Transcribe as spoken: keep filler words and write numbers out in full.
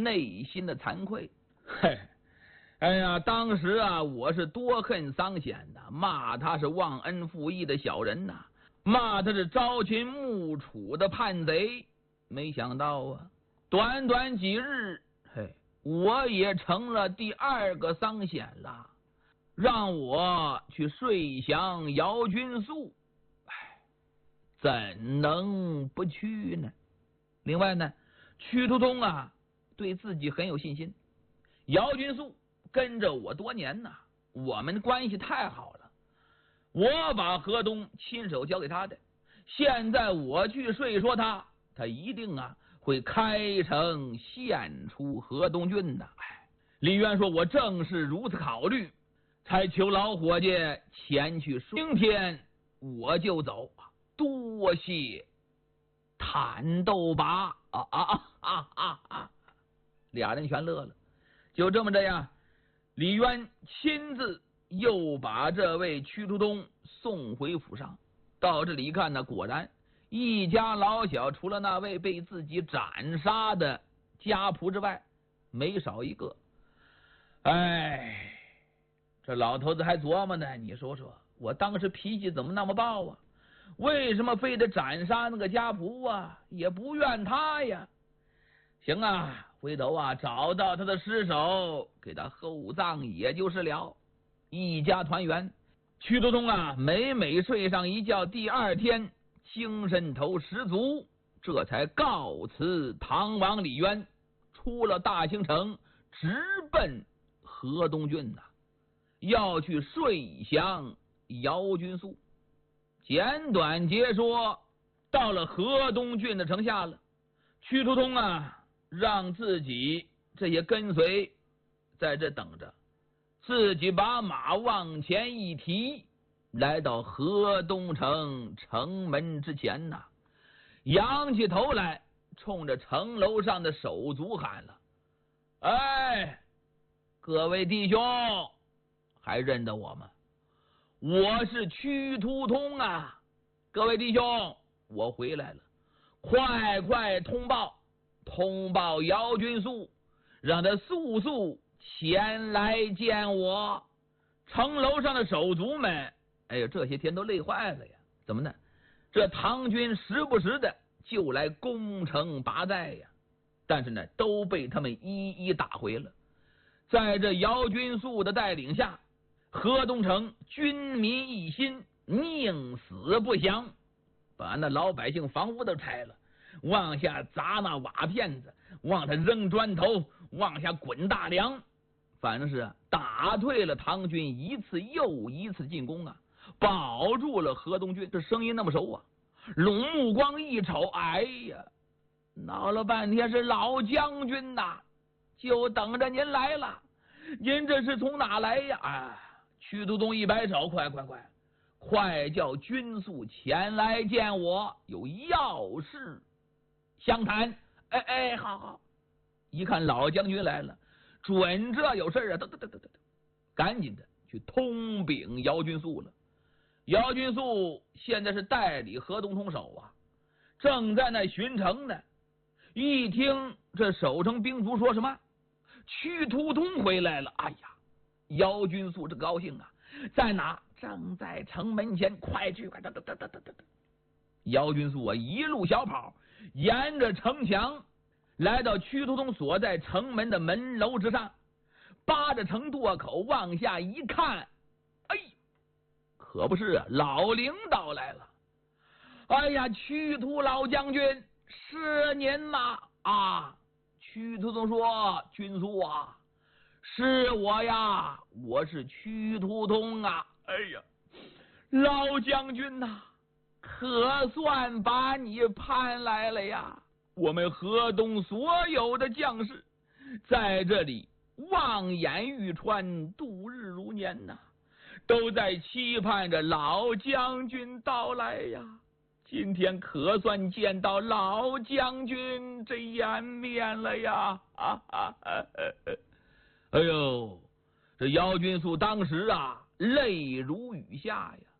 内心的惭愧。嘿，哎呀，当时啊，我是多恨桑显呐，骂他是忘恩负义的小人呐，骂他是朝秦暮楚的叛贼。没想到啊，短短几日，嘿，我也成了第二个桑显了。让我去睡降姚君素，哎，怎能不去呢？另外呢，屈突通啊，对自己很有信心。姚君素跟着我多年呐，我们关系太好了，我把河东亲手交给他的。现在我去说说他，他一定啊会开城献出河东郡的。哎，李渊说：“我正是如此考虑，才求老伙计前去。明天我就走，多谢坦斗拔啊啊啊啊啊啊！”俩人全乐了。就这么这样，李渊亲自又把这位屈突通送回府上。到这里一看呢，果然一家老小除了那位被自己斩杀的家仆之外，没少一个。哎，这老头子还琢磨呢，你说说，我当时脾气怎么那么暴啊？为什么非得斩杀那个家仆啊？也不怨他呀。行啊，回头啊找到他的尸首，给他厚葬也就是了。一家团圆。屈突通啊，每每睡上一觉，第二天精神头十足，这才告辞唐王李渊，出了大兴城，直奔河东郡呐、啊，要去睡降姚君素。简短截说，到了河东郡的城下了。屈突通啊，让自己这些跟随在这等着，自己把马往前一提，来到河东城城门之前呐、啊，仰起头来，冲着城楼上的手足喊了：“哎，各位弟兄，还认得我吗？我是屈突通啊！各位弟兄，我回来了，快快通报，通报姚君素，让他速速前来见我。”城楼上的手足们，哎呀，这些天都累坏了呀！怎么呢？这唐军时不时的就来攻城拔寨呀，但是呢，都被他们一一打回了。在这姚君素的带领下，河东城军民一心，宁死不降，把那老百姓房屋都拆了，往下砸那瓦片子，往他扔砖头，往下滚大梁，反正是打退了唐军一次又一次进攻啊，保住了河东郡。这声音那么熟啊，龙目光一瞅，哎呀，闹了半天是老将军呐，就等着您来了。您这是从哪来呀？啊！屈突通一摆手，快快快，快叫君素前来见我，有要事相谈。哎哎，好好。一看老将军来了，准这有事啊！得得得得得，赶紧的去通禀姚君素了。姚君素现在是代理河东通守啊，正在那巡城呢。一听这守城兵卒说什么屈突通回来了，哎呀，姚君素这高兴啊！在哪？正在城门前，快去！快！哒哒哒哒哒哒！姚君素啊，一路小跑，沿着城墙来到屈突通所在城门的门楼之上，扒着城垛口往下一看，哎，可不是啊，老领导来了！哎呀，屈突老将军，是您吗？啊！屈突通说：“君素啊，是我呀，我是屈突通啊！哎呀，老将军呐、啊，可算把你盼来了呀！我们河东所有的将士在这里望眼欲穿，度日如年呐、啊，都在期盼着老将军到来呀！今天可算见到老将军这颜面了呀！啊啊啊哎呦，这姚君素当时啊，泪如雨下呀！